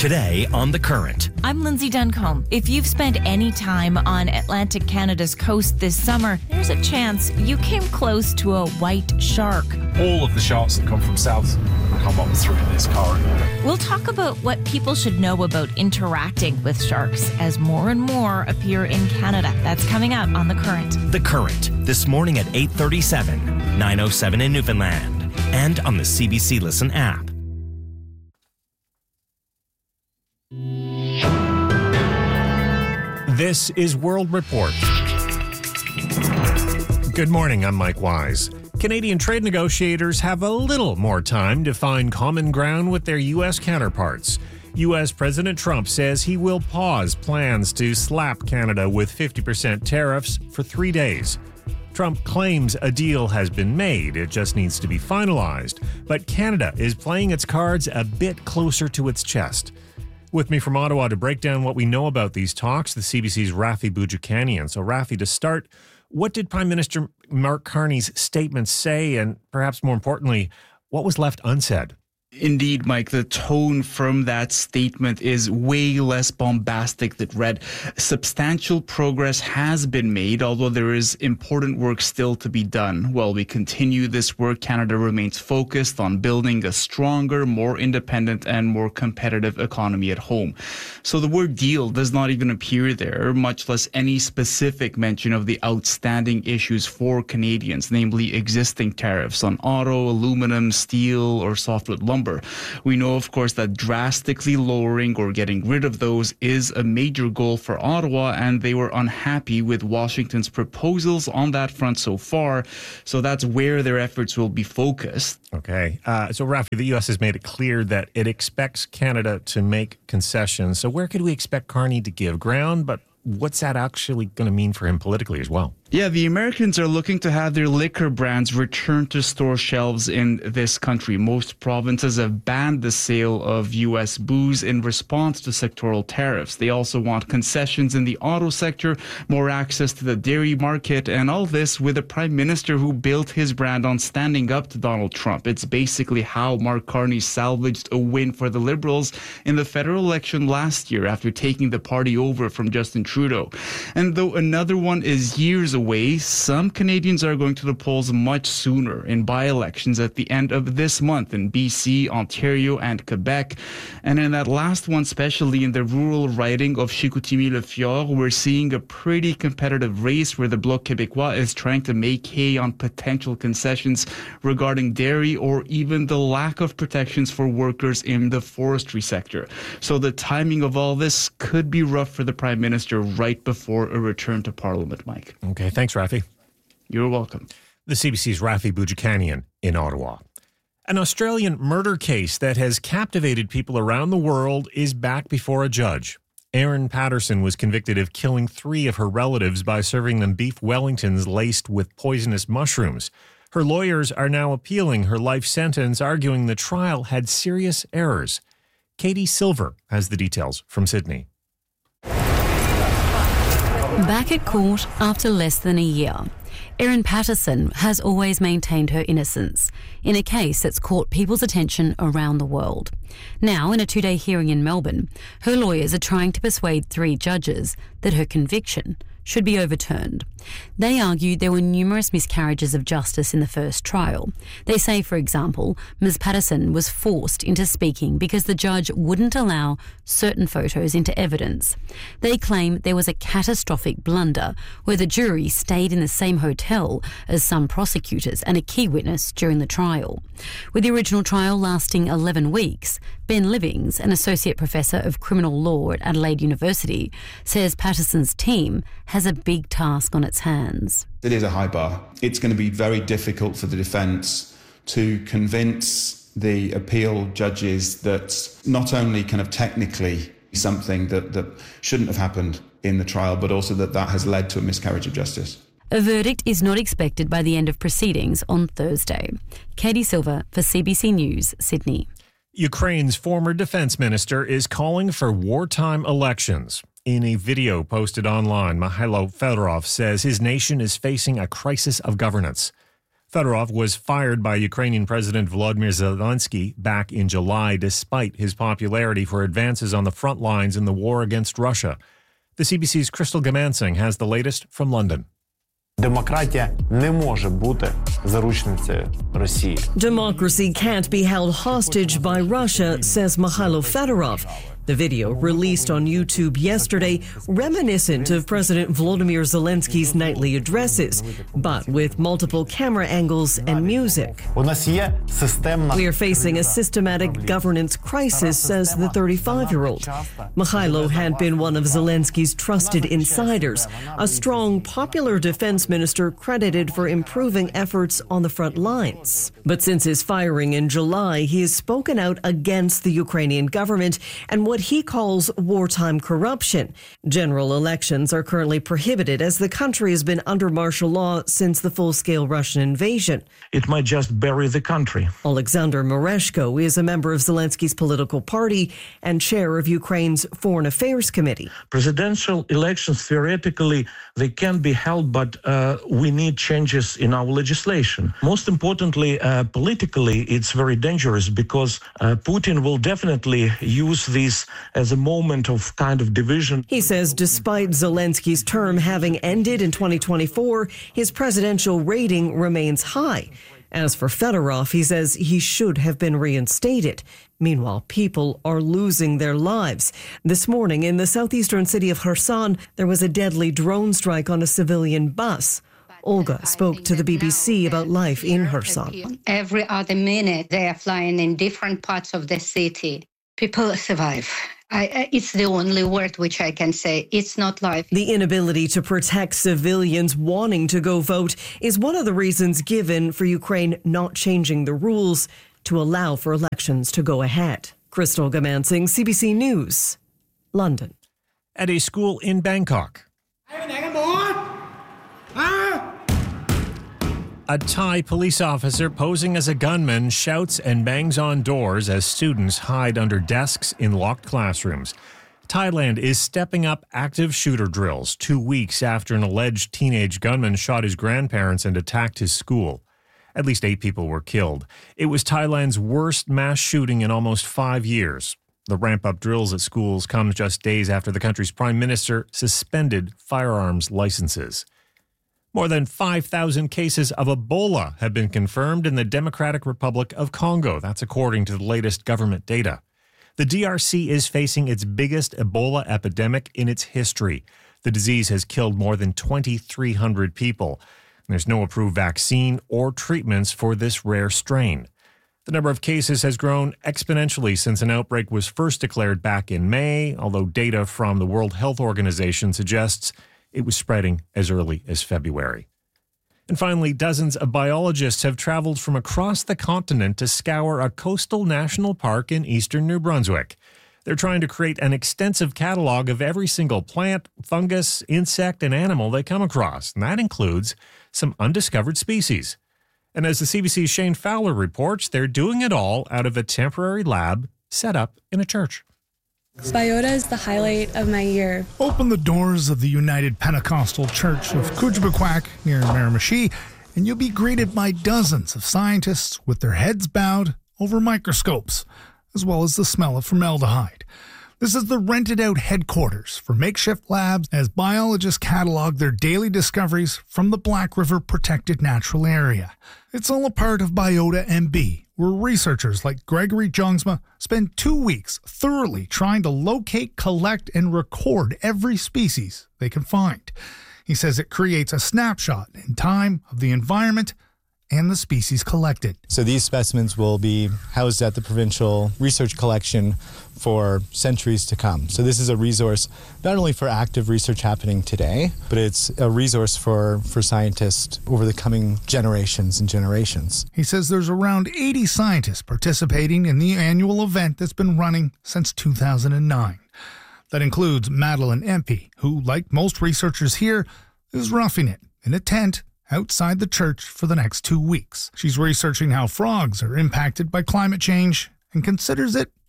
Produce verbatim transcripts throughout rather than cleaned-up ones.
Today on The Current. I'm Lindsay Duncombe. If you've spent any time on Atlantic Canada's coast this summer, there's a chance you came close to a white shark. All of the sharks that come from south come up through this corridor. We'll talk about what people should know about interacting with sharks as more and more appear in Canada. That's coming up on The Current. The Current, this morning at eight thirty-seven, nine oh seven in Newfoundland, and on the C B C Listen app. This is World Report. Good morning, I'm Mike Wise. Canadian trade negotiators have a little more time to find common ground with their U S counterparts. U S President Trump says he will pause plans to slap Canada with fifty percent tariffs for three days. Trump claims a deal has been made, it just needs to be finalized. But Canada is playing its cards a bit closer to its chest. With me from Ottawa to break down what we know about these talks, the C B C's Rafi Boudjikanian. So Rafi, to start, what did Prime Minister Mark Carney's statement say, and perhaps more importantly, what was left unsaid? Indeed, Mike, the tone from that statement is way less bombastic than read. Substantial progress has been made, although there is important work still to be done. While we continue this work, Canada remains focused on building a stronger, more independent, and more competitive economy at home. So the word deal does not even appear there, much less any specific mention of the outstanding issues for Canadians, namely existing tariffs on auto, aluminum, steel, or softwood lumber. We know, of course, that drastically lowering or getting rid of those is a major goal for Ottawa, and they were unhappy with Washington's proposals on that front so far. So that's where their efforts will be focused. Okay. Uh, so, Rafi, the U S has made it clear that it expects Canada to make concessions. So where could we expect Carney to give ground? But what's that actually going to mean for him politically as well? Yeah, the Americans are looking to have their liquor brands returned to store shelves in this country. Most provinces have banned the sale of U S booze in response to sectoral tariffs. They also want concessions in the auto sector, more access to the dairy market, and all this with a prime minister who built his brand on standing up to Donald Trump. It's basically how Mark Carney salvaged a win for the Liberals in the federal election last year after taking the party over from Justin Trudeau. And though another one is years away, Way, some Canadians are going to the polls much sooner in by-elections at the end of this month in B C, Ontario, and Quebec. And in that last one, especially in the rural riding of Chicoutimi-Le-Fjord, we're seeing a pretty competitive race where the Bloc Québécois is trying to make hay on potential concessions regarding dairy or even the lack of protections for workers in the forestry sector. So the timing of all this could be rough for the Prime Minister right before a return to Parliament, Mike. Okay. Thanks, Rafi. You're welcome. The C B C's Rafi Boudjikanian in Ottawa. An Australian murder case that has captivated people around the world is back before a judge. Erin Patterson was convicted of killing three of her relatives by serving them beef Wellingtons laced with poisonous mushrooms. Her lawyers are now appealing her life sentence, arguing the trial had serious errors. Katie Silver has the details from Sydney. Back at court after less than a year, Erin Patterson has always maintained her innocence in a case that's caught people's attention around the world. Now, in a two-day hearing in Melbourne, her lawyers are trying to persuade three judges that her conviction should be overturned. They argue there were numerous miscarriages of justice in the first trial. They say, for example, Miz Patterson was forced into speaking because the judge wouldn't allow certain photos into evidence. They claim there was a catastrophic blunder where the jury stayed in the same hotel as some prosecutors and a key witness during the trial. With the original trial lasting eleven weeks, Ben Livings, an associate professor of criminal law at Adelaide University, says Patterson's team has a big task on its hands. It is a high bar. It's going to be very difficult for the defence to convince the appeal judges that not only kind of technically something that, that shouldn't have happened in the trial, but also that that has led to a miscarriage of justice. A verdict is not expected by the end of proceedings on Thursday. Katie Silver for C B C News, Sydney. Ukraine's former defense minister is calling for wartime elections. In a video posted online, Mikhailo Fedorov says his nation is facing a crisis of governance. Fedorov was fired by Ukrainian President Volodymyr Zelensky back in July, despite his popularity for advances on the front lines in the war against Russia. The C B C's Crystal Gamansing has the latest from London. Демократія не може бути заручницею Росії. Democracy can't be held hostage by Russia, says Mikhailo Fedorov. The video, released on YouTube yesterday, reminiscent of President Volodymyr Zelensky's nightly addresses, but with multiple camera angles and music. У нас є системна... We are facing a systematic governance crisis, says the thirty-five-year-old. Mikhailo had been one of Zelensky's trusted insiders, a strong, popular defense minister credited for improving efforts on the front lines. But since his firing in July, he has spoken out against the Ukrainian government and what he calls wartime corruption. General elections are currently prohibited as the country has been under martial law since the full-scale Russian invasion. It might just bury the country. Alexander Mereshko is a member of Zelensky's political party and chair of Ukraine's Foreign Affairs Committee. Presidential elections, theoretically, they can be held, but uh, we need changes in our legislation. Most importantly, uh, politically, it's very dangerous because uh, Putin will definitely use these as a moment of kind of division. He says despite Zelensky's term having ended in twenty twenty-four, his presidential rating remains high. As for Fedorov, he says he should have been reinstated. Meanwhile, people are losing their lives. This morning in the southeastern city of Kherson, there was a deadly drone strike on a civilian bus. Olga spoke to the B B C about life in Kherson. Every other minute, they are flying in different parts of the city. People survive. I, it's the only word which I can say. It's not life. The inability to protect civilians wanting to go vote is one of the reasons given for Ukraine not changing the rules to allow for elections to go ahead. Crystal Gamansing, C B C News, London. At a school in Bangkok, a Thai police officer posing as a gunman shouts and bangs on doors as students hide under desks in locked classrooms. Thailand is stepping up active shooter drills two weeks after an alleged teenage gunman shot his grandparents and attacked his school. At least eight people were killed. It was Thailand's worst mass shooting in almost five years. The ramp-up drills at schools comes just days after the country's prime minister suspended firearms licenses. More than five thousand cases of Ebola have been confirmed in the Democratic Republic of Congo. That's according to the latest government data. The D R C is facing its biggest Ebola epidemic in its history. The disease has killed more than twenty-three hundred people. There's no approved vaccine or treatments for this rare strain. The number of cases has grown exponentially since an outbreak was first declared back in May, although data from the World Health Organization suggests it was spreading as early as February. And finally, dozens of biologists have traveled from across the continent to scour a coastal national park in eastern New Brunswick. They're trying to create an extensive catalog of every single plant, fungus, insect, and animal they come across, and that includes some undiscovered species. And as the C B C's Shane Fowler reports, they're doing it all out of a temporary lab set up in a church. Biota is the highlight of my year. Open the doors of the United Pentecostal Church of Kujbequack near Miramichi, and you'll be greeted by dozens of scientists with their heads bowed over microscopes, as well as the smell of formaldehyde. This is the rented-out headquarters for makeshift labs as biologists catalog their daily discoveries from the Black River Protected Natural Area. It's all a part of Biota M B, where researchers like Gregory Jongsma spend two weeks thoroughly trying to locate, collect, and record every species they can find. He says it creates a snapshot in time of the environment and the species collected. So these specimens will be housed at the provincial research collection for centuries to come. So this is a resource not only for active research happening today, but it's a resource for, for scientists over the coming generations and generations. He says there's around eighty scientists participating in the annual event that's been running since two thousand nine. That includes Madeline Empey, who, like most researchers here, is roughing it in a tent outside the church for the next two weeks. She's researching how frogs are impacted by climate change and considers it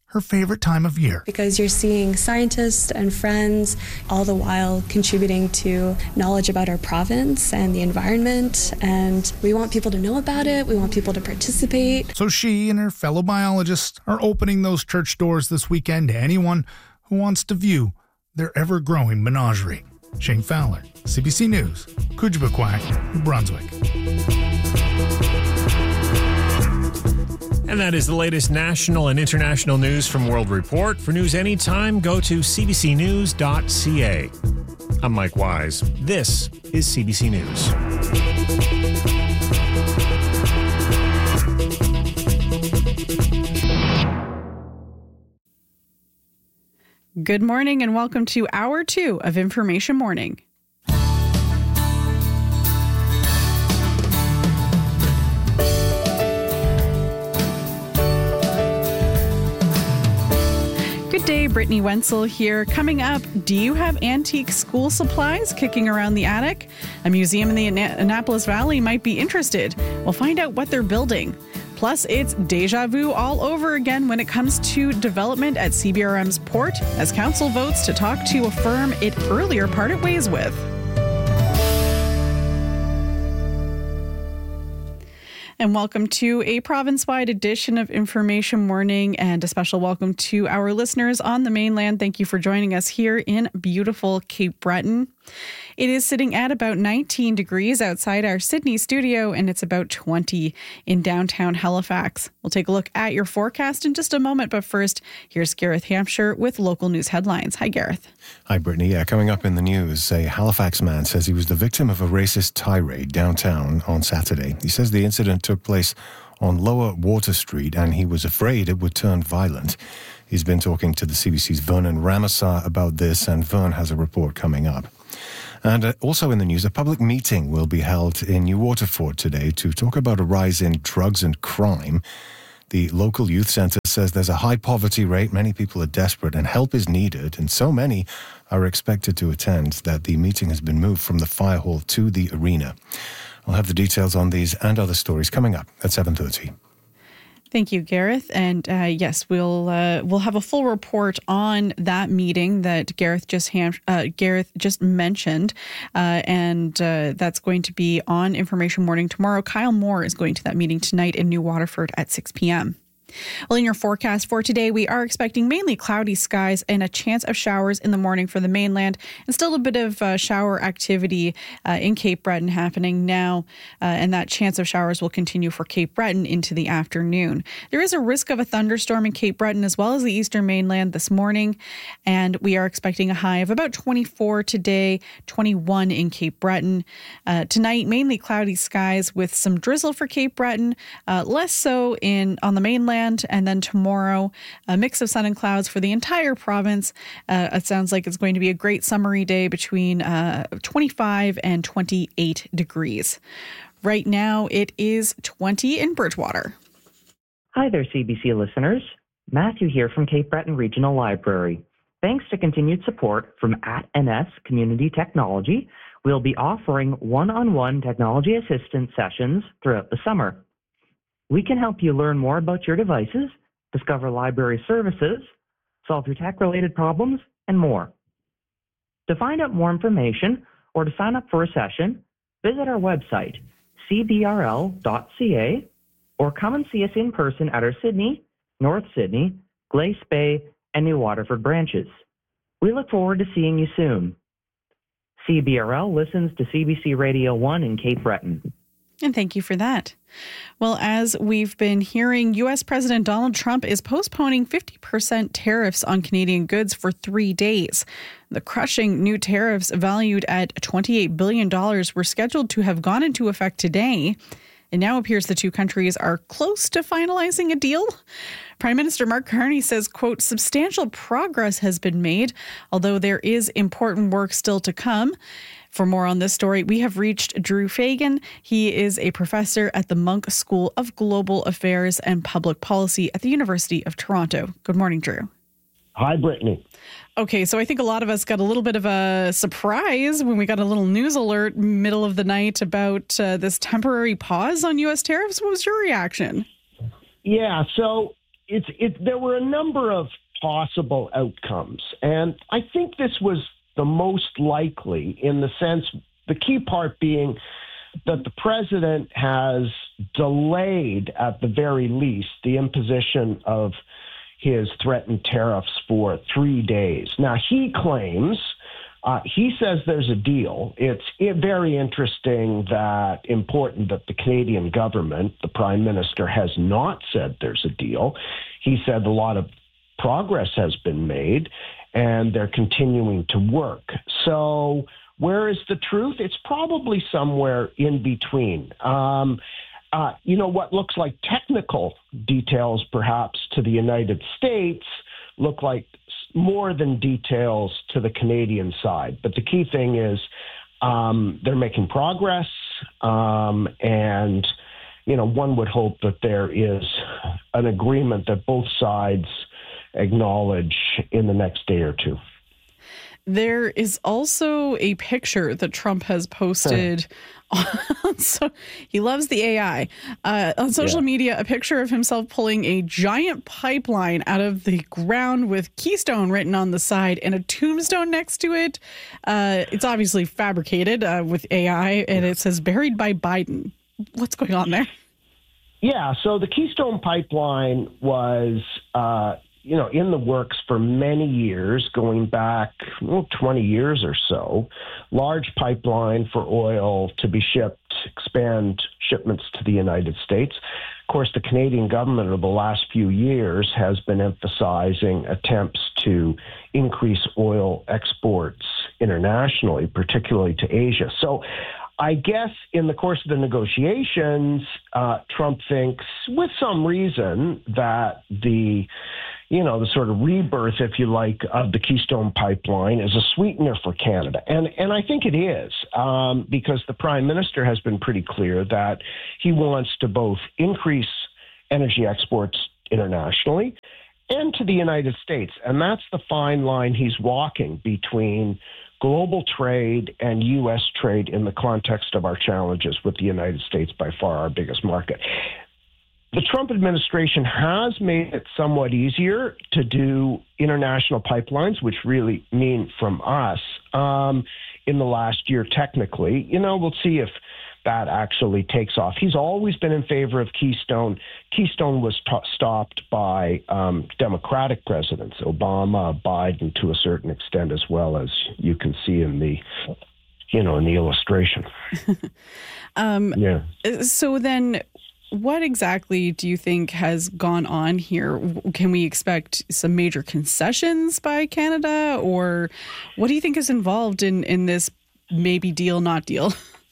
her favorite time of year. Because you're seeing scientists and friends all the while contributing to knowledge about our province and the environment, and we want people to know about it. We want people to participate. So she and her fellow biologists are opening those church doors this weekend to anyone who wants to view their ever-growing menagerie. Shane Fowler, C B C News, Kouchibakwak, New Brunswick. And that is the latest national and international news from World Report. For news anytime, go to c b c news dot c a. I'm Mike Wise. This is C B C News. Good morning and welcome to Hour two of Information Morning. Good day, Brittany Wenzel here. Coming up, do you have antique school supplies kicking around the attic? A museum in the Annapolis Valley might be interested. We'll find out what they're building. Plus, it's deja vu all over again when it comes to development at C B R M's port as council votes to talk to a firm it earlier parted ways with. And welcome to a province-wide edition of Information Morning, and a special welcome to our listeners on the mainland. Thank you for joining us here in beautiful Cape Breton. It is sitting at about nineteen degrees outside our Sydney studio, and it's about twenty in downtown Halifax. We'll take a look at your forecast in just a moment, but first, here's Gareth Hampshire with local news headlines. Hi, Gareth. Hi, Brittany. Yeah, coming up in the news, a Halifax man says he was the victim of a racist tirade downtown on Saturday. He says the incident took place on Lower Water Street, and he was afraid it would turn violent. He's been talking to the C B C's Vernon Ramasar about this, and Vern has a report coming up. And uh, also in the news, a public meeting will be held in New Waterford today to talk about a rise in drugs and crime. The local youth centre says there's a high poverty rate, many people are desperate, and help is needed, and so many are expected to attend that the meeting has been moved from the fire hall to the arena. I'll have the details on these and other stories coming up at seven thirty. Thank you, Gareth. And uh, yes, we'll uh, we'll have a full report on that meeting that Gareth just ham- uh, Gareth just mentioned, uh, and uh, that's going to be on Information Morning tomorrow. Kyle Moore is going to that meeting tonight in New Waterford at six p.m. Well, in your forecast for today, we are expecting mainly cloudy skies and a chance of showers in the morning for the mainland, and still a bit of uh, shower activity uh, in Cape Breton happening now, uh, and that chance of showers will continue for Cape Breton into the afternoon. There is a risk of a thunderstorm in Cape Breton as well as the eastern mainland this morning, and we are expecting a high of about twenty-four today, twenty-one in Cape Breton. Uh, tonight, mainly cloudy skies with some drizzle for Cape Breton, uh, less so in on the mainland. And then tomorrow, a mix of sun and clouds for the entire province. Uh, it sounds like it's going to be a great summery day between uh, twenty-five and twenty-eight degrees. Right now, it is twenty in Bridgewater. Hi there, C B C listeners. Matthew here from Cape Breton Regional Library. Thanks to continued support from at N S Community Technology, we'll be offering one-on-one technology assistance sessions throughout the summer. We can help you learn more about your devices, discover library services, solve your tech-related problems, and more. To find out more information or to sign up for a session, visit our website, c b r l dot c a, or come and see us in person at our Sydney, North Sydney, Glace Bay, and New Waterford branches. We look forward to seeing you soon. C B R L listens to C B C Radio one in Cape Breton. And thank you for that. Well, as we've been hearing, U S President Donald Trump is postponing fifty percent tariffs on Canadian goods for three days. The crushing new tariffs valued at twenty-eight billion dollars were scheduled to have gone into effect today. It now appears the two countries are close to finalizing a deal. Prime Minister Mark Carney says, quote, substantial progress has been made, although there is important work still to come. For more on this story, we have reached Drew Fagan. He is a professor at the Munk School of Global Affairs and Public Policy at the University of Toronto. Good morning, Drew. Hi, Brittany. Okay, so I think a lot of us got a little bit of a surprise when we got a little news alert middle of the night about uh, this temporary pause on U S tariffs. What was your reaction? Yeah, so it's it. There were a number of possible outcomes, and I think this was the most likely in the sense, the key part being that the president has delayed, at the very least, the imposition of his threatened tariffs for three days. Now, he claims, uh, he says there's a deal. It's very interesting that, important that the Canadian government, the Prime Minister, has not said there's a deal. He said a lot of progress has been made, and they're continuing to work. So where is the truth? It's probably somewhere in between. Um, uh, you know, what looks like technical details, perhaps, to the United States look like more than details to the Canadian side. But the key thing is um, they're making progress, um, and, you know, one would hope that there is an agreement that both sides acknowledge in the next day or two. There is also a picture that Trump has posted on, so he loves the A I, uh, on social yeah. media, a picture of himself pulling a giant pipeline out of the ground with Keystone written on the side and a tombstone next to it. Uh, it's obviously fabricated uh, with A I, and it says buried by Biden. What's going on there? Yeah, so the Keystone Pipeline was uh, you know, in the works for many years, going back well, twenty years or so. Large pipeline for oil to be shipped, expand shipments to the United States. Of course, the Canadian government over the last few years has been emphasizing attempts to increase oil exports internationally, particularly to Asia. So I guess in the course of the negotiations, uh, Trump thinks, with some reason, that the you know, the sort of rebirth, if you like, of the Keystone Pipeline is a sweetener for Canada. And and I think it is, um, because the Prime Minister has been pretty clear that he wants to both increase energy exports internationally and to the United States. And that's the fine line he's walking between global trade and U S trade in the context of our challenges with the United States, by far our biggest market. The Trump administration has made it somewhat easier to do international pipelines, which really mean from us, um, in the last year, technically. You know, we'll see if that actually takes off. He's always been in favor of Keystone. Keystone was t- stopped by um, Democratic presidents, Obama, Biden, to a certain extent, as well, as you can see in the, you know, in the illustration. um, yeah. So then, what exactly do you think has gone on here? Can we expect some major concessions by Canada, or what do you think is involved in, in this maybe deal, not deal?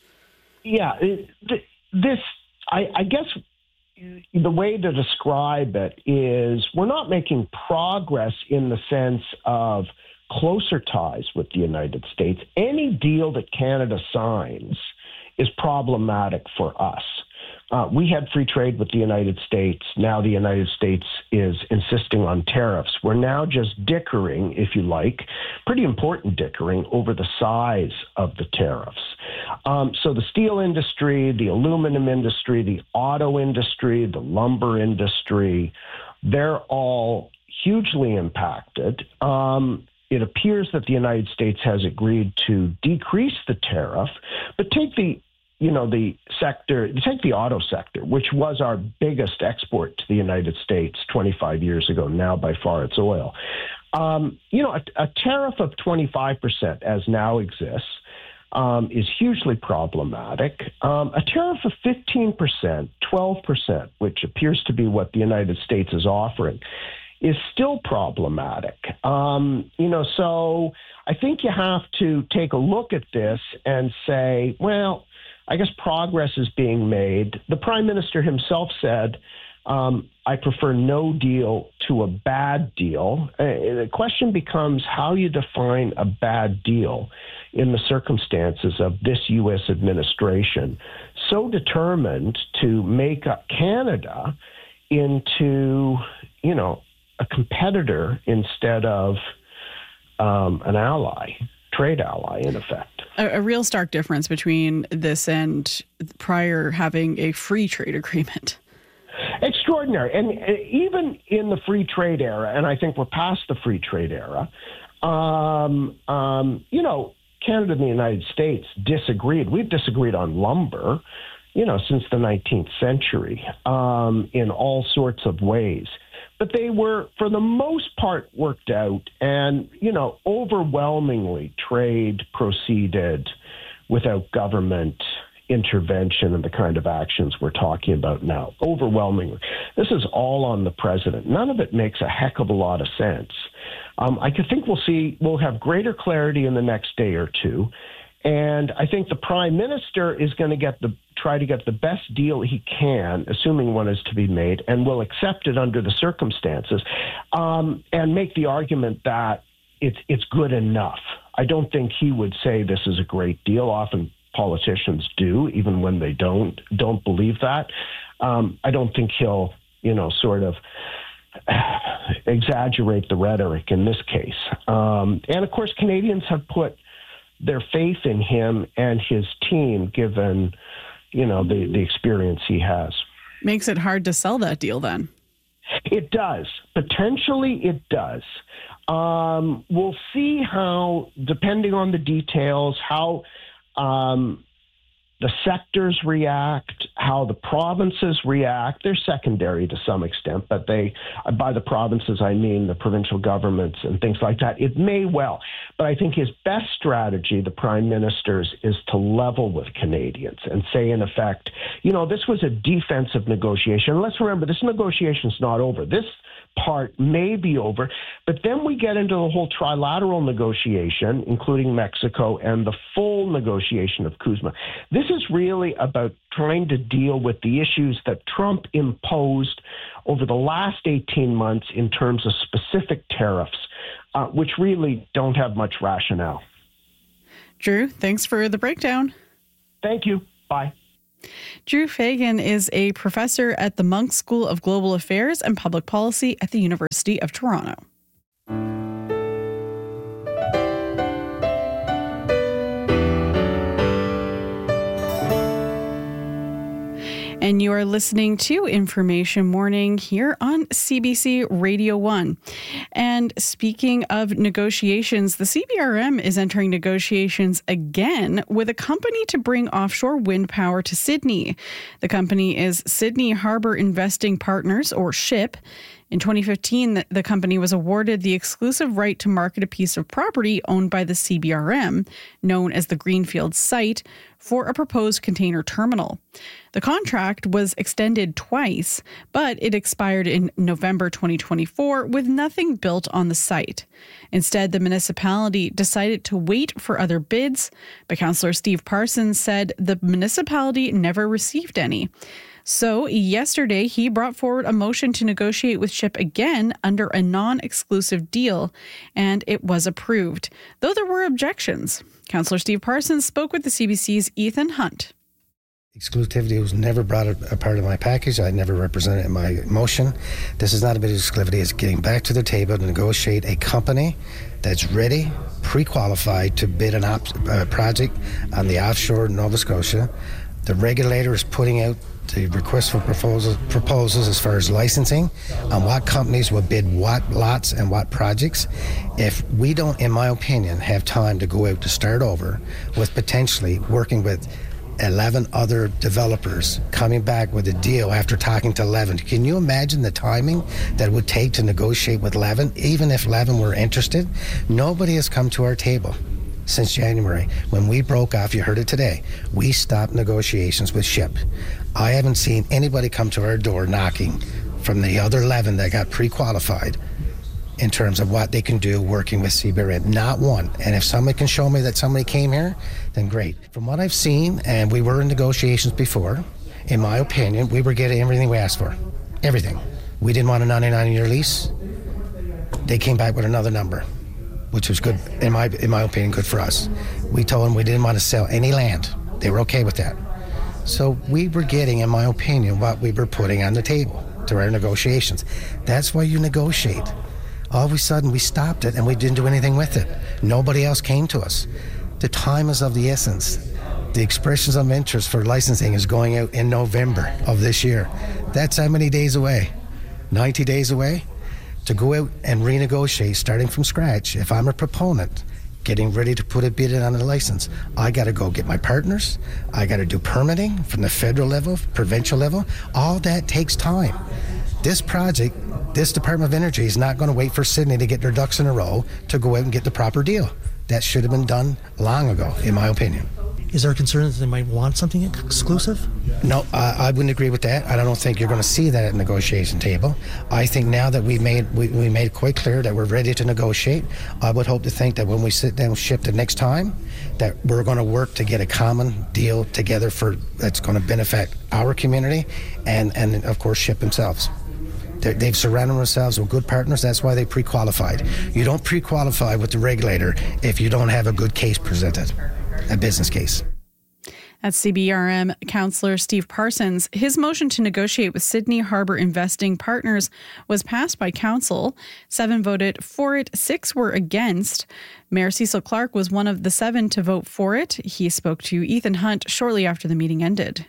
Yeah, this, I, I guess the way to describe it is we're not making progress in the sense of closer ties with the United States. Any deal that Canada signs is problematic for us. Uh, we had free trade with the United States. Now the United States is insisting on tariffs. We're now just dickering, if you like, pretty important dickering over the size of the tariffs. Um, so the steel industry, the aluminum industry, the auto industry, the lumber industry, they're all hugely impacted. Um, it appears that the United States has agreed to decrease the tariff, but take the you know, the sector, take the auto sector, which was our biggest export to the United States twenty-five years ago. Now, by far, it's oil. Um, you know, a, a tariff of twenty-five percent, as now exists, um, is hugely problematic. Um, a tariff of fifteen percent, twelve percent, which appears to be what the United States is offering, is still problematic. Um, you know, so I think you have to take a look at this and say, well, I guess progress is being made. The Prime Minister himself said, um, I prefer no deal to a bad deal. Uh, the question becomes how you define a bad deal in the circumstances of this U S administration, so determined to make up Canada into, you know, a competitor instead of um, an ally, trade ally, in effect. A, a real stark difference between this and prior having a free trade agreement. extraordinary. And uh, even in the free trade era, and I think we're past the free trade era, um, um, you know, Canada and the United States disagreed. We've disagreed on lumber, you know, since the nineteenth century, um, in all sorts of ways. But they were, for the most part, worked out. And, you know, overwhelmingly, trade proceeded without government intervention and the kind of actions we're talking about now. Overwhelmingly. This is all on the president. None of it makes a heck of a lot of sense. Um, I could think we'll see, we'll have greater clarity in the next day or two. And I think the prime minister is going to get the try to get the best deal he can, assuming one is to be made, and will accept it under the circumstances, um, and make the argument that it's it's good enough. I don't think he would say this is a great deal. Often politicians do, even when they don't don't believe that. Um, I don't think he'll, you know, sort of exaggerate the rhetoric in this case. Um, and of course, Canadians have put their faith in him and his team, given, you know, the, the experience he has. Makes it hard to sell that deal then. It does. Potentially it does. Um, we'll see how, depending on the details, how um, the sectors react, how the provinces react. They're secondary to some extent, but they, by the provinces, I mean the provincial governments and things like that. It may well, but I think his best strategy, the prime minister's, is to level with Canadians and say, in effect, you know, this was a defensive negotiation. Let's remember, this negotiation's not over. This part may be over, but then we get into the whole trilateral negotiation, including Mexico, and the full negotiation of CUSMA. This is really about trying to deal with the issues that Trump imposed over the last eighteen months in terms of specific tariffs, uh, which really don't have much rationale. Drew, thanks for the breakdown. Thank you. Bye. Drew Fagan is a professor at the Munk School of Global Affairs and Public Policy at the University of Toronto. And you are listening to Information Morning here on C B C Radio one. And speaking of negotiations, the C B R M is entering negotiations again with a company to bring offshore wind power to Sydney. The company is Sydney Harbour Investing Partners, or SHIP. In twenty fifteen, the company was awarded the exclusive right to market a piece of property owned by the C B R M, known as the Greenfield site, for a proposed container terminal. The contract was extended twice, but it expired in November twenty twenty-four with nothing built on the site. Instead, the municipality decided to wait for other bids, but Councillor Steve Parsons said the municipality never received any. So yesterday, he brought forward a motion to negotiate with SHIP again under a non-exclusive deal, and it was approved, though there were objections. Councillor Steve Parsons spoke with the C B C's Ethan Hunt. Exclusivity was never brought a, a part of my package. I never represented it in my motion. This is not a bit of exclusivity. It's getting back to the table to negotiate a company that's ready, pre-qualified to bid an op- uh, project on the offshore Nova Scotia. The regulator is putting out the request for proposals, proposals as far as licensing on what companies will bid what lots and what projects. If we don't, in my opinion, have time to go out to start over with potentially working with eleven other developers coming back with a deal after talking to eleven. Can you imagine the timing that it would take to negotiate with eleven? Even if eleven were interested, nobody has come to our table since January. When we broke off, you heard it today, we stopped negotiations with SHIP. I haven't seen anybody come to our door knocking from the other eleven that got pre-qualified in terms of what they can do working with C B R M. Not one. And if somebody can show me that somebody came here, then great. From what I've seen, and we were in negotiations before, in my opinion, we were getting everything we asked for. Everything. We didn't want a ninety-nine year lease. They came back with another number, which was good, in my in my opinion, good for us. We told them we didn't want to sell any land. They were okay with that. So we were getting, in my opinion, what we were putting on the table through our negotiations. That's why you negotiate. All of a sudden, we stopped it and we didn't do anything with it. Nobody else came to us. The time is of the essence. The expressions of interest for licensing is going out in November of this year. That's how many days away? ninety days away? To go out and renegotiate starting from scratch. If I'm a proponent getting ready to put a bid in on a license, I got to go get my partners. I got to do permitting from the federal level, provincial level. All that takes time. This project, this Department of Energy is not going to wait for Sydney to get their ducks in a row to go out and get the proper deal. That should have been done long ago, in my opinion. Is there a concern that they might want something exclusive? No, uh, I wouldn't agree with that. I don't think you're going to see that at the negotiation table. I think now that we've made we, we made quite clear that we're ready to negotiate, I would hope to think that when we sit down ship the next time, that we're going to work to get a common deal together for that's going to benefit our community and, and of course, ship themselves. They're, they've surrounded themselves with good partners. That's why they pre-qualified. You don't pre-qualify with the regulator if you don't have a good case presented. A business case. That's C B R M Councillor Steve Parsons. His motion to negotiate with Sydney Harbour Investing Partners was passed by Council. Seven voted for it, six were against. Mayor Cecil Clark was one of the seven to vote for it. He spoke to Ethan Hunt shortly after the meeting ended.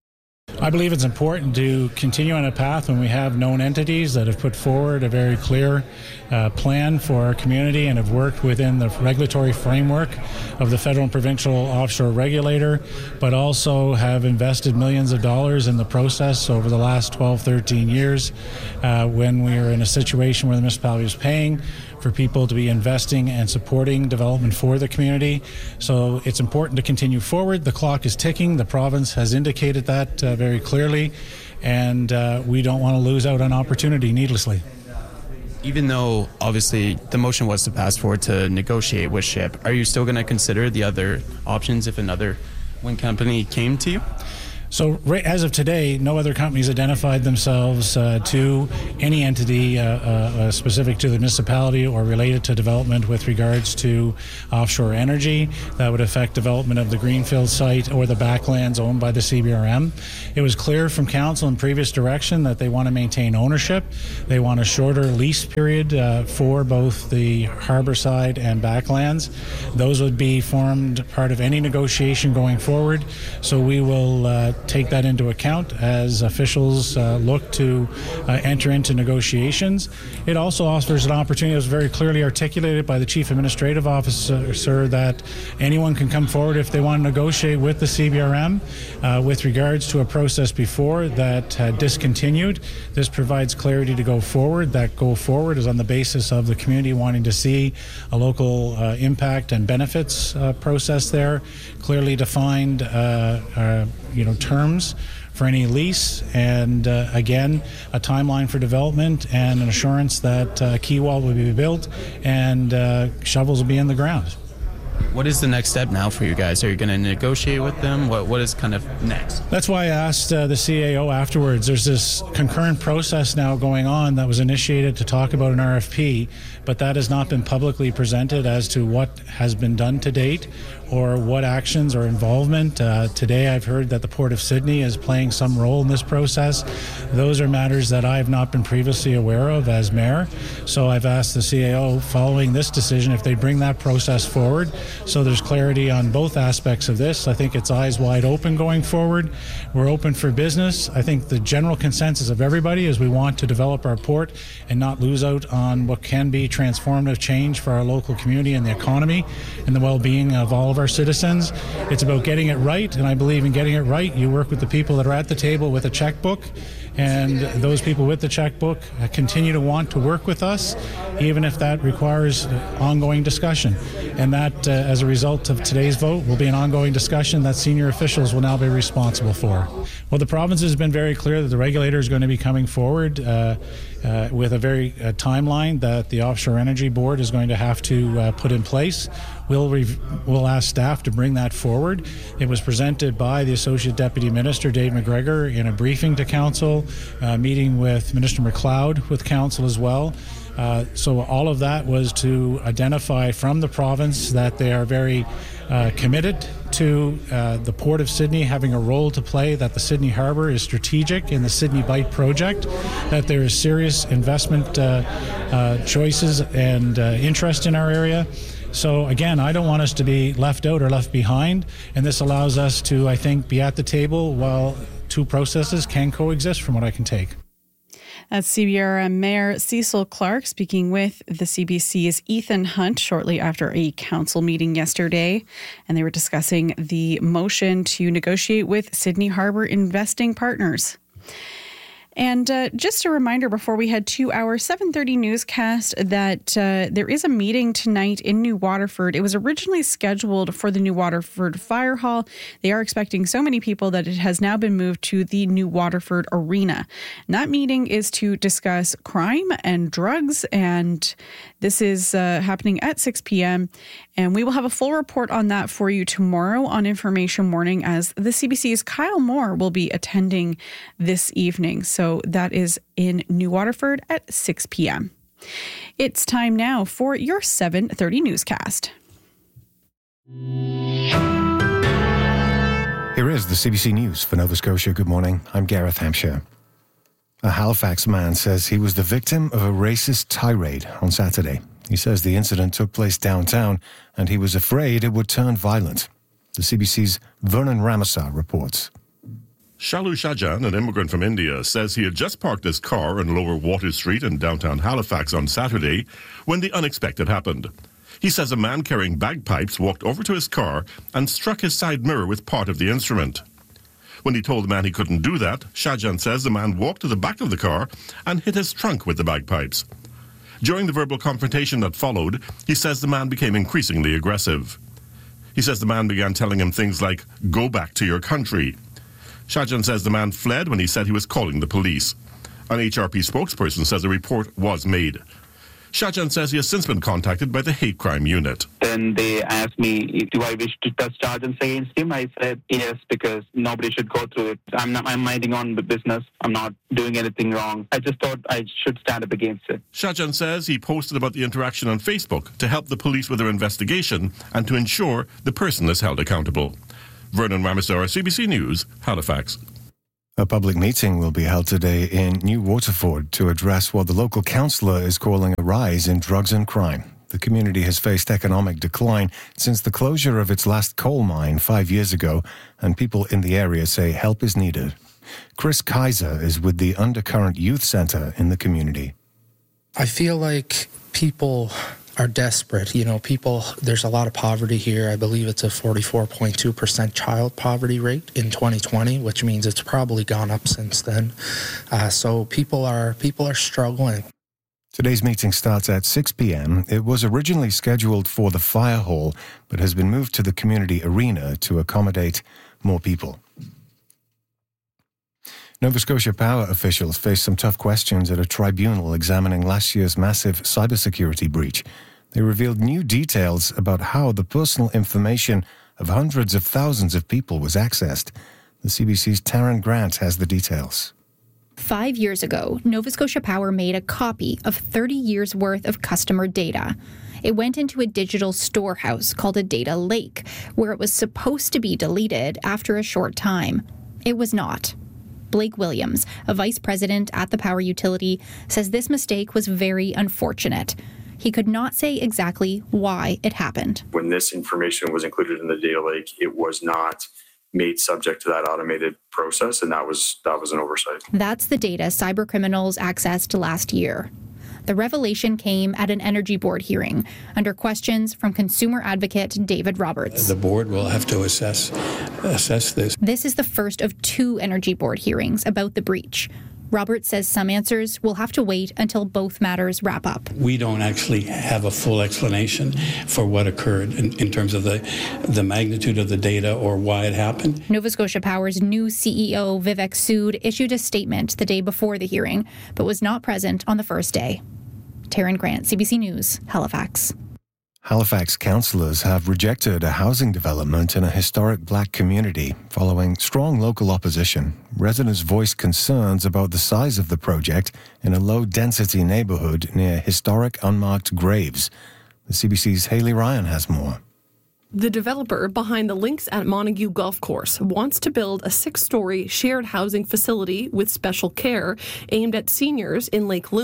I believe it's important to continue on a path when we have known entities that have put forward a very clear uh, plan for our community and have worked within the regulatory framework of the federal and provincial offshore regulator, but also have invested millions of dollars in the process over the last twelve, thirteen years uh, when we were in a situation where the municipality was paying for people to be investing and supporting development for the community. So it's important to continue forward. The clock is ticking. The province has indicated that uh, very clearly, and uh, we don't want to lose out on opportunity needlessly. Even though, obviously, the motion was to pass forward to negotiate with SHIP, are you still going to consider the other options if another wind company came to you? So right, as of today, no other companies identified themselves uh, to any entity uh, uh, specific to the municipality or related to development with regards to offshore energy that would affect development of the Greenfield site or the backlands owned by the C B R M. It was clear from council in previous direction that they want to maintain ownership. They want a shorter lease period uh, for both the harbor side and backlands. Those would be formed part of any negotiation going forward. So we will uh, take that into account as officials uh, look to uh, enter into negotiations. It also offers an opportunity, as very clearly articulated by the Chief Administrative Officer, that anyone can come forward if they want to negotiate with the C B R M uh, with regards to a process before that had discontinued. This provides clarity to go forward. That go forward is on the basis of the community wanting to see a local uh, impact and benefits uh, process there, clearly defined uh, uh, you know, terms for any lease, and uh, again, a timeline for development and an assurance that uh, quaywall will be built and uh, shovels will be in the ground. What is the next step now for you guys? Are you going to negotiate with them? What What is kind of next? That's why I asked uh, the C A O afterwards. There's this concurrent process now going on that was initiated to talk about an R F P, but that has not been publicly presented as to what has been done to date or what actions or involvement. Uh, today I've heard that the Port of Sydney is playing some role in this process. Those are matters that I have not been previously aware of as mayor. So I've asked the C A O following this decision if they bring that process forward so there's clarity on both aspects of this. I think it's eyes wide open going forward. We're open for business. I think the general consensus of everybody is we want to develop our port and not lose out on what can be transformative change for our local community and the economy and the well-being of all of our citizens. It's about getting it right, and I believe in getting it right. You work with the people that are at the table with a checkbook, and those people with the checkbook continue to want to work with us, even if that requires ongoing discussion. And that, uh, as a result of today's vote, will be an ongoing discussion that senior officials will now be responsible for. Well, the province has been very clear that the regulator is going to be coming forward uh, uh, with a very uh, timeline that the Offshore Energy Board is going to have to uh, put in place. We'll, rev- we'll ask staff to bring that forward. It was presented by the Associate Deputy Minister, Dave McGregor, in a briefing to Council, uh, meeting with Minister McLeod with Council as well. Uh, so all of that was to identify from the province that they are very uh, committed to uh, the Port of Sydney having a role to play, that the Sydney Harbour is strategic in the Sydney Bight project, that there is serious investment uh, uh, choices and uh, interest in our area. So again, I don't want us to be left out or left behind, and this allows us to, I think, be at the table while two processes can coexist from what I can take. That's C B R M Mayor Cecil Clark speaking with the C B C's Ethan Hunt shortly after a council meeting yesterday. And they were discussing the motion to negotiate with Sydney Harbour Investing Partners. And uh, just a reminder before we head to our seven thirty newscast that uh, there is a meeting tonight in New Waterford. It was originally scheduled for the New Waterford Fire Hall. They are expecting so many people that it has now been moved to the New Waterford Arena. And that meeting is to discuss crime and drugs, and this is uh, happening at six p.m. And we will have a full report on that for you tomorrow on Information Morning, as the C B C's Kyle Moore will be attending this evening. So that is in New Waterford at six p.m. It's time now for your seven thirty newscast. Here is the C B C News for Nova Scotia. Good morning. I'm Gareth Hampshire. A Halifax man says he was the victim of a racist tirade on Saturday. He says the incident took place downtown and he was afraid it would turn violent. The C B C's Vernon Ramasa reports. Shalu Shahjan, an immigrant from India, says he had just parked his car in Lower Water Street in downtown Halifax on Saturday when the unexpected happened. He says a man carrying bagpipes walked over to his car and struck his side mirror with part of the instrument. When he told the man he couldn't do that, Shahjan says the man walked to the back of the car and hit his trunk with the bagpipes. During the verbal confrontation that followed, he says the man became increasingly aggressive. He says the man began telling him things like, "Go back to your country." Shahjan says the man fled when he said he was calling the police. An H R P spokesperson says a report was made. Shahjan says he has since been contacted by the hate crime unit. Then they asked me, do I wish to touch charges against him? I said yes, because nobody should go through it. I'm not. I'm minding on the business. I'm not doing anything wrong. I just thought I should stand up against it. Shahjan says he posted about the interaction on Facebook to help the police with their investigation and to ensure the person is held accountable. Vernon Ramasa, C B C News, Halifax. A public meeting will be held today in New Waterford to address what the local councillor is calling a rise in drugs and crime. The community has faced economic decline since the closure of its last coal mine five years ago, and people in the area say help is needed. Chris Kaiser is with the Undercurrent Youth Centre in the community. I feel like people are desperate. You know, people, there's a lot of poverty here. I believe it's a forty-four point two percent child poverty rate in twenty twenty, which means it's probably gone up since then. Uh, so people are people are struggling. Today's meeting starts at six p.m. It was originally scheduled for the fire hall, but has been moved to the community arena to accommodate more people. Nova Scotia Power officials face some tough questions at a tribunal examining last year's massive cybersecurity breach. They revealed new details about how the personal information of hundreds of thousands of people was accessed. The C B C's Taryn Grant has the details. Five years ago, Nova Scotia Power made a copy of thirty years' worth of customer data. It went into a digital storehouse called a data lake, where it was supposed to be deleted after a short time. It was not. Blake Williams, a vice president at the power utility, says this mistake was very unfortunate. He could not say exactly why it happened. When this information was included in the data lake, it was not made subject to that automated process, and that was that was an oversight. That's the data cybercriminals accessed last year. The revelation came at an Energy Board hearing under questions from consumer advocate David Roberts. The board will have to assess assess this. This is the first of two Energy Board hearings about the breach. Roberts says some answers will have to wait until both matters wrap up. We don't actually have a full explanation for what occurred in, in terms of the, the magnitude of the data or why it happened. Nova Scotia Power's new C E O, Vivek Sood, issued a statement the day before the hearing, but was not present on the first day. Taryn Grant, C B C News, Halifax. Halifax councillors have rejected a housing development in a historic black community following strong local opposition. Residents voiced concerns about the size of the project in a low-density neighbourhood near historic unmarked graves. The C B C's Hayley Ryan has more. The developer behind the Links at Montague Golf Course wants to build a six-story shared housing facility with special care aimed at seniors in Lake Loon.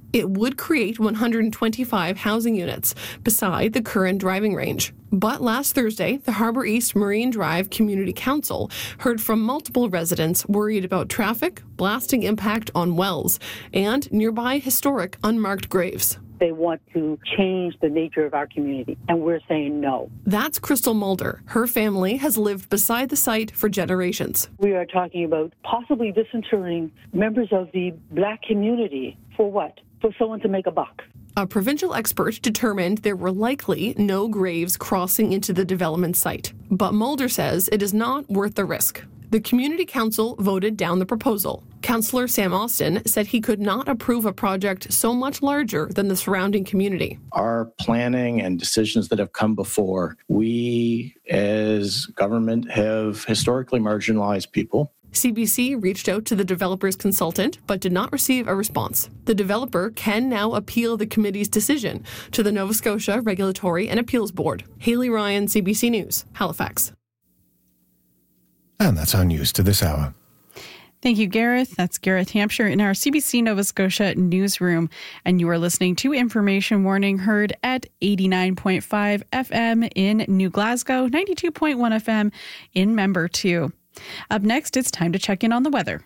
It would create one hundred twenty-five housing units beside the current driving range. But last Thursday, the Harbour East Marine Drive Community Council heard from multiple residents worried about traffic, blasting impact on wells, and nearby historic unmarked graves. They want to change the nature of our community, and we're saying no. That's Crystal Mulder. Her family has lived beside the site for generations. We are talking about possibly disinterring members of the Black community. For what? For someone to make a buck. A provincial expert determined there were likely no graves crossing into the development site. But Mulder says it is not worth the risk. The Community Council voted down the proposal. Councillor Sam Austin said he could not approve a project so much larger than the surrounding community. Our planning and decisions that have come before, we as government have historically marginalized people. C B C reached out to the developer's consultant but did not receive a response. The developer can now appeal the committee's decision to the Nova Scotia Regulatory and Appeals Board. Haley Ryan, C B C News, Halifax. And that's our news to this hour. Thank you, Gareth. That's Gareth Hampshire in our C B C Nova Scotia newsroom. And you are listening to Information Warning, heard at eighty-nine point five F M in New Glasgow, ninety-two point one F M in Member two. Up next, it's time to check in on the weather.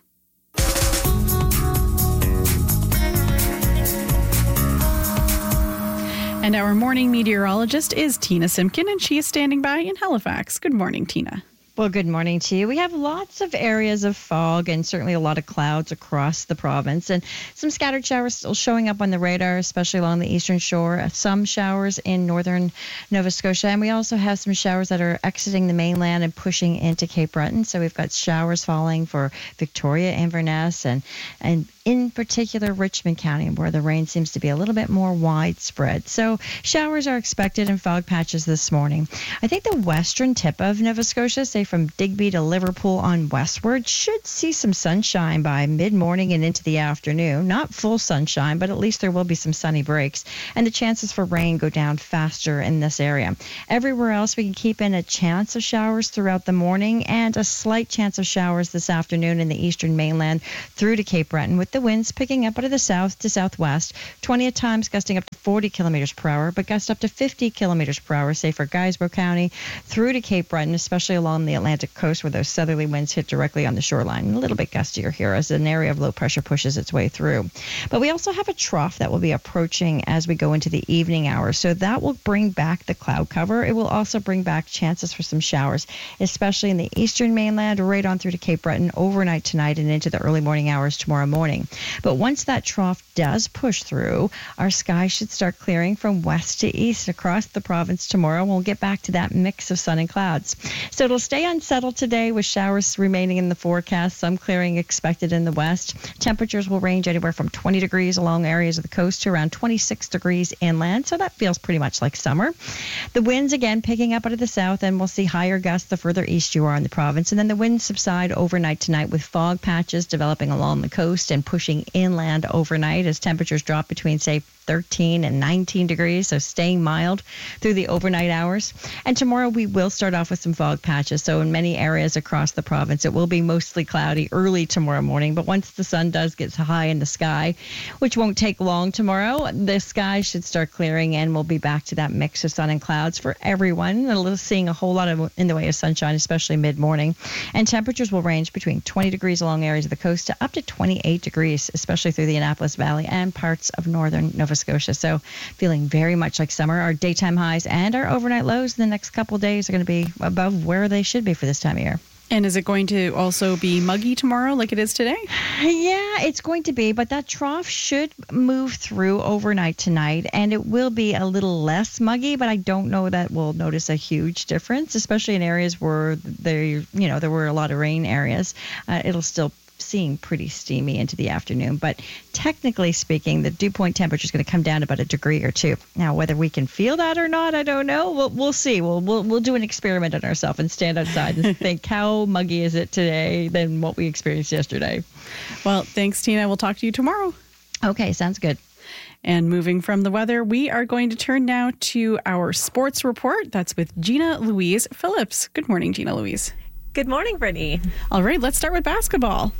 And our morning meteorologist is Tina Simpkin, and she is standing by in Halifax. Good morning, Tina. Well, good morning to you. We have lots of areas of fog and certainly a lot of clouds across the province, and some scattered showers still showing up on the radar, especially along the eastern shore. Some showers in northern Nova Scotia, and we also have some showers that are exiting the mainland and pushing into Cape Breton. So we've got showers falling for Victoria, Inverness, and and in particular Richmond County, where the rain seems to be a little bit more widespread. So showers are expected in fog patches this morning. I think the western tip of Nova Scotia, say from Digby to Liverpool on westward, should see some sunshine by mid-morning and into the afternoon. Not full sunshine, but at least there will be some sunny breaks, and the chances for rain go down faster in this area. Everywhere else, we can keep in a chance of showers throughout the morning and a slight chance of showers this afternoon in the eastern mainland through to Cape Breton, with the winds picking up out of the south to southwest, twenty at times gusting up to forty kilometers per hour, but gust up to fifty kilometers per hour, say for Guysborough County through to Cape Breton, especially along the Atlantic coast where those southerly winds hit directly on the shoreline. A little bit gustier here as an area of low pressure pushes its way through. But we also have a trough that will be approaching as we go into the evening hours, so that will bring back the cloud cover. It will also bring back chances for some showers, especially in the eastern mainland, right on through to Cape Breton overnight tonight and into the early morning hours tomorrow morning. But once that trough does push through, our sky should start clearing from west to east across the province tomorrow. We'll get back to that mix of sun and clouds. So it'll stay unsettled today with showers remaining in the forecast, some clearing expected in the west. Temperatures will range anywhere from twenty degrees along areas of the coast to around twenty-six degrees inland, so that feels pretty much like summer. The winds again picking up out of the south, and we'll see higher gusts the further east you are in the province. And then the winds subside overnight tonight with fog patches developing along the coast and pushing inland overnight as temperatures drop between, say, thirteen and nineteen degrees, so staying mild through the overnight hours. And tomorrow we will start off with some fog patches, so in many areas across the province it will be mostly cloudy early tomorrow morning, but once the sun does get high in the sky, which won't take long tomorrow, the sky should start clearing and we'll be back to that mix of sun and clouds for everyone. We're seeing a whole lot of in the way of sunshine, especially mid-morning, and temperatures will range between twenty degrees along areas of the coast to up to twenty-eight degrees, especially through the Annapolis Valley and parts of northern Nova Scotia. So feeling very much like summer. Our daytime highs and our overnight lows in the next couple of days are going to be above where they should be for this time of year. And is it going to also be muggy tomorrow like it is today? Yeah, it's going to be, but that trough should move through overnight tonight, and it will be a little less muggy, but I don't know that we'll notice a huge difference, especially in areas where there, you know, there were a lot of rain areas. Uh, it'll still seeing pretty steamy into the afternoon, but technically speaking, the dew point temperature is going to come down about a degree or two. Now, whether we can feel that or not, I don't know. We'll we'll see. We'll we'll we'll do an experiment on ourselves and stand outside and think how muggy is it today than what we experienced yesterday. Well, thanks, Tina. We'll talk to you tomorrow. Okay, sounds good. And moving from the weather, we are going to turn now to our sports report. That's with Gina Louise Phillips. Good morning, Gina Louise. Good morning, Brittany. All right, let's start with basketball.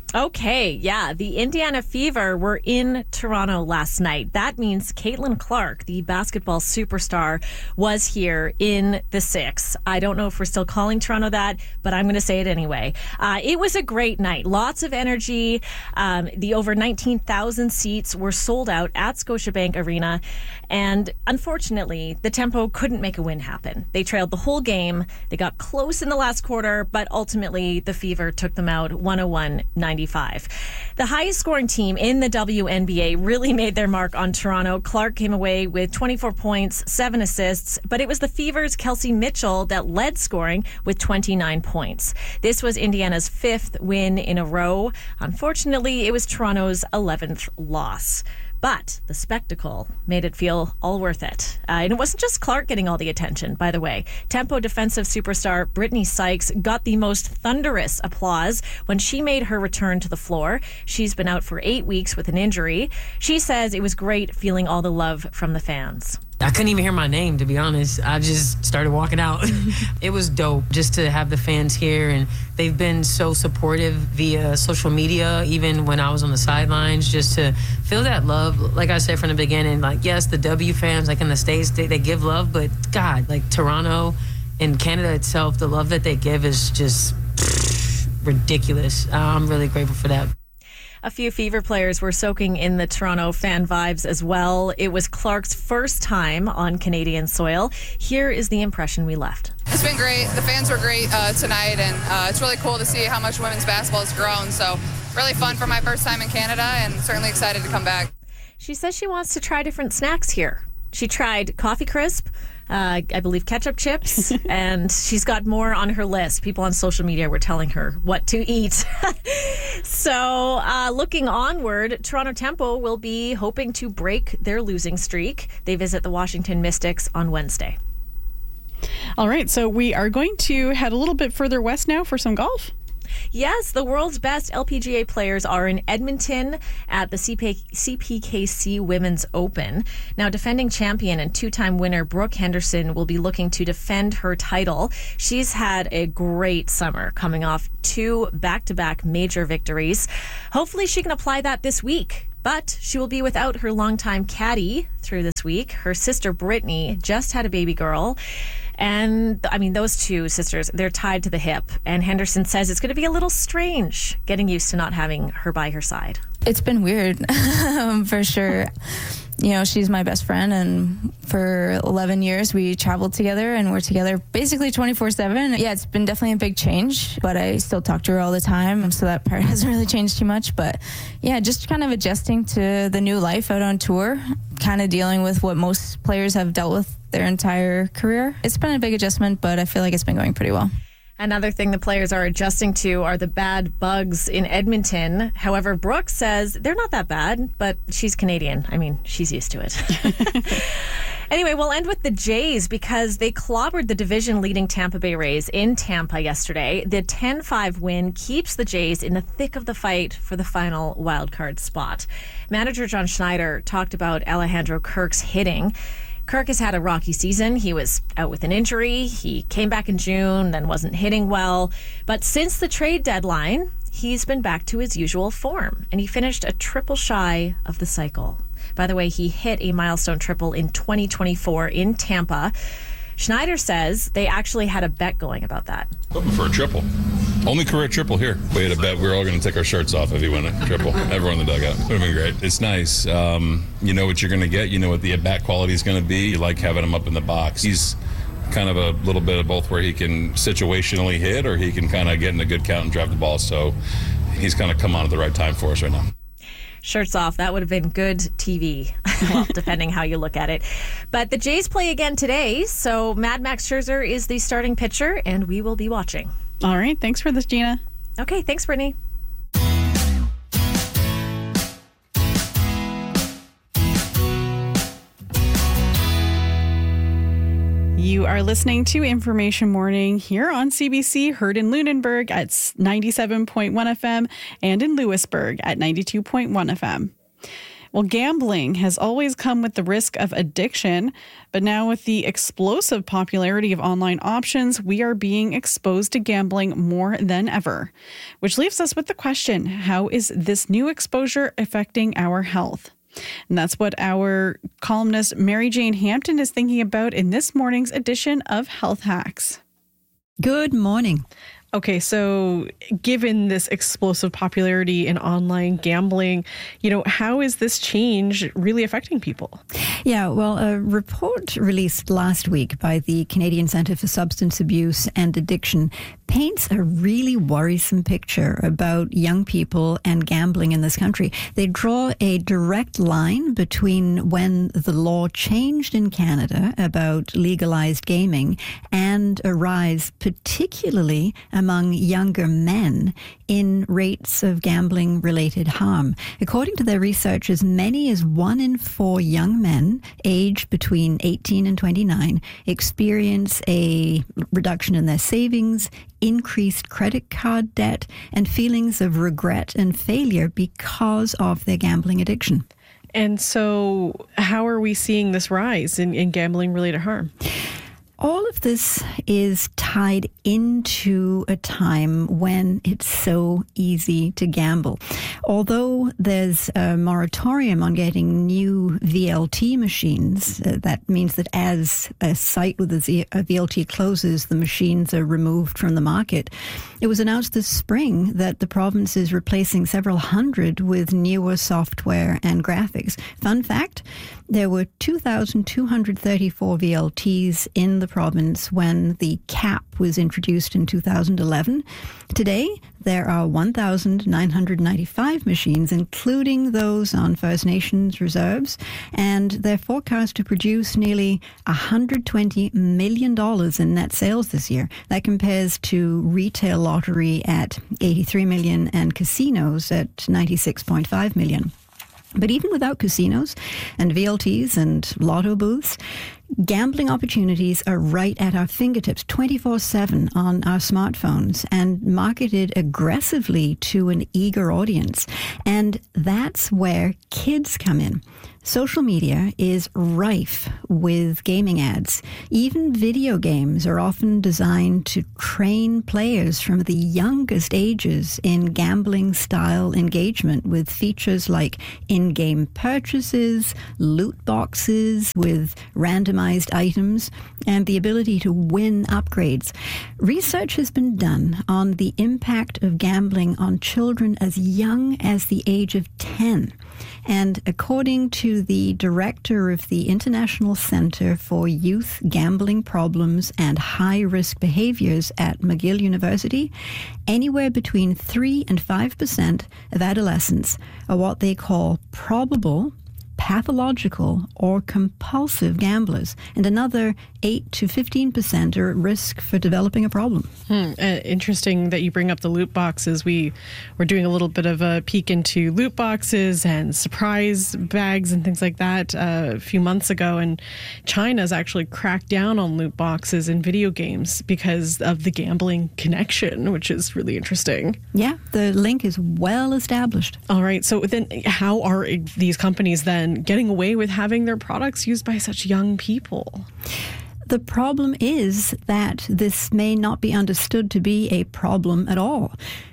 Okay, yeah. The Indiana Fever were in Toronto last night. That means Caitlin Clark, the basketball superstar, was here in the six. I don't know if we're still calling Toronto that, but I'm going to say it anyway. Uh, it was a great night. Lots of energy. Um, the over nineteen thousand seats were sold out at Scotiabank Arena. And unfortunately, the Tempo couldn't make a win happen. They trailed the whole game. They got close in the last quarter, but ultimately the Fever took them out one oh one ninety-five. The highest scoring team in the W N B A really made their mark on Toronto. Clark came away with twenty-four points, seven assists, but it was the Fever's Kelsey Mitchell that led scoring with twenty-nine points. This was Indiana's fifth win in a row. Unfortunately, it was Toronto's eleventh loss. But the spectacle made it feel all worth it. Uh, and it wasn't just Clark getting all the attention, by the way. Tempo defensive superstar Brittany Sykes got the most thunderous applause when she made her return to the floor. She's been out for eight weeks with an injury. She says it was great feeling all the love from the fans. I couldn't even hear my name, to be honest. I just started walking out. It was dope just to have the fans here, and they've been so supportive via social media, even when I was on the sidelines, just to feel that love. Like I said from the beginning, like, yes, the W fans, like in the States, they, they give love, but God, like Toronto and Canada itself, the love that they give is just ridiculous. Uh, I'm really grateful for that. A few Fever players were soaking in the Toronto fan vibes as well. It was Clark's first time on Canadian soil. Here is the impression we left. It's been great. The fans were great uh, tonight, and uh, it's really cool to see how much women's basketball has grown. So really fun for my first time in Canada, and certainly excited to come back. She says she wants to try different snacks here. She tried Coffee Crisp, uh, I believe ketchup chips, and she's got more on her list. People on social media were telling her what to eat. So uh, looking onward, Toronto Tempo will be hoping to break their losing streak. They visit the Washington Mystics on Wednesday. All right, so we are going to head a little bit further west now for some golf. Yes, the world's best L P G A players are in Edmonton at the C P K C Women's Open. Now, defending champion and two-time winner Brooke Henderson will be looking to defend her title. She's had a great summer, coming off two back-to-back major victories. Hopefully she can apply that this week. But she will be without her longtime caddy through this week. Her sister Brittany just had a baby girl. And, I mean, those two sisters, they're tied to the hip. And Henderson says it's going to be a little strange getting used to not having her by her side. It's been weird, for sure. You know, she's my best friend, and for eleven years we traveled together, and we're together basically twenty-four seven. Yeah, it's been definitely a big change, but I still talk to her all the time, so that part hasn't really changed too much. But yeah, just kind of adjusting to the new life out on tour, kind of dealing with what most players have dealt with their entire career. It's been a big adjustment, but I feel like it's been going pretty well. Another thing the players are adjusting to are the bad bugs in Edmonton. However, Brooke says they're not that bad, but she's Canadian. I mean, she's used to it. Anyway, we'll end with the Jays because they clobbered the division-leading Tampa Bay Rays in Tampa yesterday. The ten five win keeps the Jays in the thick of the fight for the final wildcard spot. Manager John Schneider talked about Alejandro Kirk's hitting. Kirk has had a rocky season. He was out with an injury. He came back in June, then wasn't hitting well. But since the trade deadline, he's been back to his usual form, and he finished a triple shy of the cycle. By the way, he hit a milestone triple in twenty twenty-four in Tampa. Schneider says they actually had a bet going about that. Hoping for a triple. Only career triple here. We had a bet we were all going to take our shirts off if he won a triple. Everyone in the dugout. Would have been great. It's nice. Um, you know what you're going to get. You know what the at-bat quality is going to be. You like having him up in the box. He's kind of a little bit of both, where he can situationally hit or he can kind of get in a good count and drive the ball. So he's kind of come on at the right time for us right now. Shirts off, that would have been good T V, well, depending how you look at it. But the Jays play again today, so Mad Max Scherzer is the starting pitcher, and we will be watching. All right, thanks for this, Gina. Okay, thanks, Brittany. You are listening to Information Morning here on C B C, heard in Lunenburg at ninety-seven point one F M and in Lewisburg at ninety-two point one F M. Well, gambling has always come with the risk of addiction, but now with the explosive popularity of online options, we are being exposed to gambling more than ever. Which leaves us with the question, how is this new exposure affecting our health? And that's what our columnist Mary Jane Hampton is thinking about in this morning's edition of Health Hacks. Good morning. Okay, so given this explosive popularity in online gambling, you know, how is this change really affecting people? Yeah, well, a report released last week by the Canadian Centre for Substance Abuse and Addiction paints a really worrisome picture about young people and gambling in this country. They draw a direct line between when the law changed in Canada about legalized gaming and a rise particularly among younger men in rates of gambling-related harm. According to their research, as many as one in four young men aged between eighteen and twenty-nine experience a reduction in their savings, increased credit card debt, and feelings of regret and failure because of their gambling addiction. And so how are we seeing this rise in, in gambling-related harm? All of this is tied into a time when it's so easy to gamble. Although there's a moratorium on getting new V L T machines, uh, that means that as a site with a, Z- a V L T closes, the machines are removed from the market. It was announced this spring that the province is replacing several hundred with newer software and graphics. Fun fact, there were two thousand two hundred thirty-four V L Ts in the province when the cap was introduced in two thousand eleven. Today, there are one thousand nine hundred ninety-five machines, including those on First Nations reserves, and they're forecast to produce nearly one hundred twenty million dollars in net sales this year. That compares to retail lottery at eighty-three million dollars and casinos at ninety-six point five million dollars. But even without casinos and V L Ts and lotto booths, gambling opportunities are right at our fingertips twenty-four seven on our smartphones and marketed aggressively to an eager audience. And that's where kids come in. Social media is rife with gaming ads. Even video games are often designed to train players from the youngest ages in gambling-style engagement with features like in-game purchases, loot boxes with randomized items, and the ability to win upgrades. Research has been done on the impact of gambling on children as young as the age of ten. And according to the director of the International Center for Youth Gambling Problems and High-Risk Behaviors at McGill University, anywhere between three and five percent of adolescents are what they call probable, pathological, or compulsive gamblers, and another eight to fifteen percent are at risk for developing a problem. Hmm. Uh, interesting that you bring up the loot boxes. We were doing a little bit of a peek into loot boxes and surprise bags and things like that uh, a few months ago, and China's actually cracked down on loot boxes in video games because of the gambling connection, which is really interesting. Yeah, the link is well established. All right, so then how are these companies then getting away with having their products used by such young people? The problem is that this may not be understood to be a problem at all.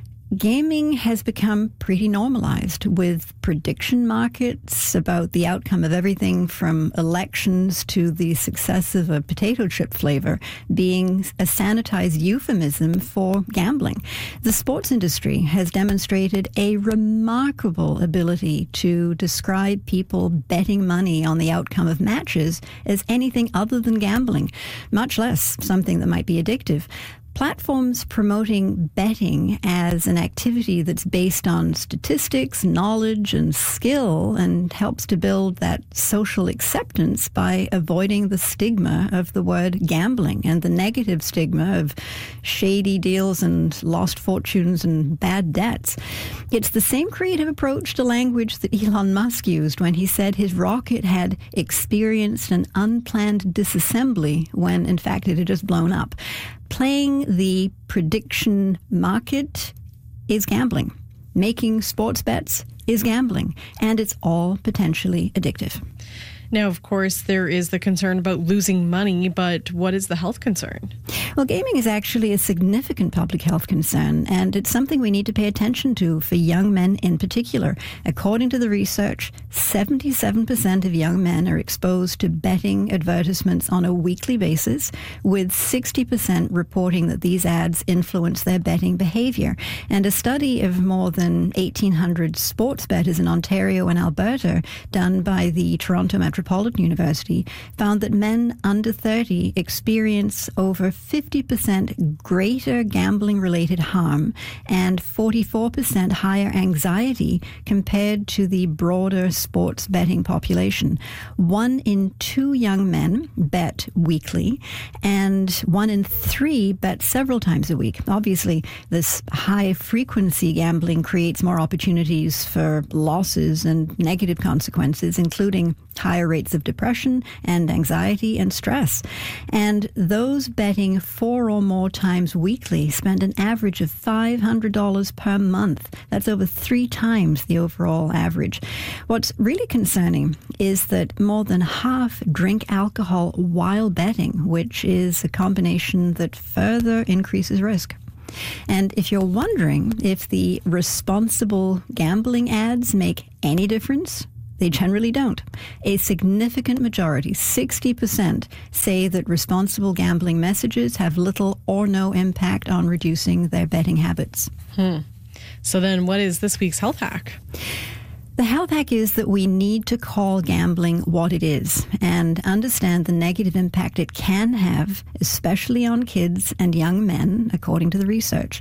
Gaming has become pretty normalized with prediction markets about the outcome of everything from elections to the success of a potato chip flavor being a sanitized euphemism for gambling. The sports industry has demonstrated a remarkable ability to describe people betting money on the outcome of matches as anything other than gambling, much less something that might be addictive. Platforms promoting betting as an activity that's based on statistics, knowledge, and skill and helps to build that social acceptance by avoiding the stigma of the word gambling and the negative stigma of shady deals and lost fortunes and bad debts. It's the same creative approach to language that Elon Musk used when he said his rocket had experienced an unplanned disassembly when, in fact, it had just blown up. Playing the prediction market is gambling. Making sports bets is gambling, and it's all potentially addictive. Now, of course, there is the concern about losing money, but what is the health concern? Well, gaming is actually a significant public health concern, and it's something we need to pay attention to for young men in particular. According to the research, seventy-seven percent of young men are exposed to betting advertisements on a weekly basis, with sixty percent reporting that these ads influence their betting behavior. And a study of more than eighteen hundred sports bettors in Ontario and Alberta, done by the Toronto Metropolitan University, found that men under thirty experience over fifty percent greater gambling-related harm and forty-four percent higher anxiety compared to the broader sports betting population. One in two young men bet weekly, and one in three bet several times a week. Obviously, this high-frequency gambling creates more opportunities for losses and negative consequences, including higher rates of depression and anxiety and stress. And those betting four or more times weekly spend an average of five hundred dollars per month. That's over three times the overall average. What's really concerning is that more than half drink alcohol while betting, which is a combination that further increases risk. And if you're wondering if the responsible gambling ads make any difference, they generally don't. A significant majority, sixty percent, say that responsible gambling messages have little or no impact on reducing their betting habits. Hmm. So then what is this week's health hack? The health hack is that we need to call gambling what it is and understand the negative impact it can have, especially on kids and young men, according to the research.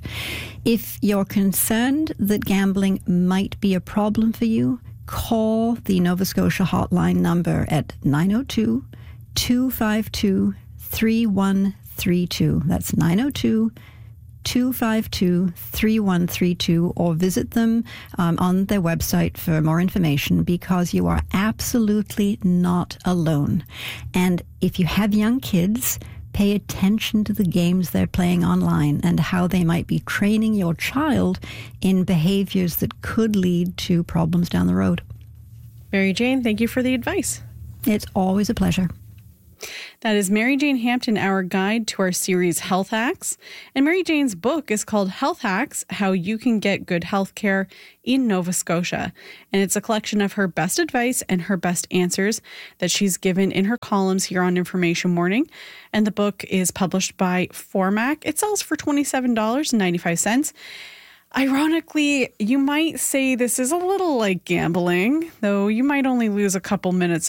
If you're concerned that gambling might be a problem for you, call the Nova Scotia hotline number at nine oh two, two five two, three one three two. That's nine oh two, two five two, three one three two, or visit them um, on their website for more information, because you are absolutely not alone. And if you have young kids, pay attention to the games they're playing online and how they might be training your child in behaviors that could lead to problems down the road. Mary Jane, thank you for the advice. It's always a pleasure. That is Mary Jane Hampton, our guide to our series Health Hacks. And Mary Jane's book is called Health Hacks, How You Can Get Good Health Care in Nova Scotia. And it's a collection of her best advice and her best answers that she's given in her columns here on Information Morning. And the book is published by Formac. It sells for twenty-seven dollars and ninety-five cents. Ironically, you might say this is a little like gambling, though you might only lose a couple minutes